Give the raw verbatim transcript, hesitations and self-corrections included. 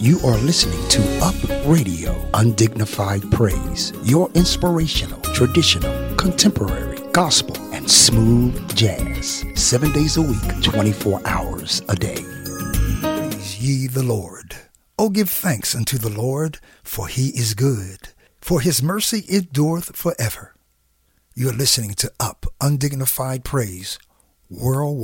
You are listening to Up Radio, Undignified Praise, your inspirational, traditional, contemporary, gospel, and smooth jazz. Seven days a week, twenty-four hours a day. Praise ye the Lord. Oh, give thanks unto the Lord, for he is good, for his mercy endureth forever. You are listening to Up, Undignified Praise, worldwide.